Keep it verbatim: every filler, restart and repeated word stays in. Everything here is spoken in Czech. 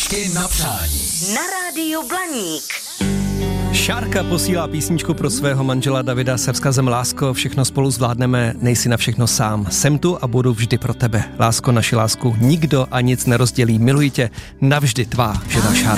Písničky na přání. Na rádiu Blaník. Šárka posílá písničku pro svého manžela Davida se vzkazem: lásko, všechno spolu zvládneme, nejsi na všechno sám. Jsem tu a budu vždy pro tebe. Lásko, naši lásku nikdo a nic nerozdělí. Miluji tě, navždy tvá žena Šárka.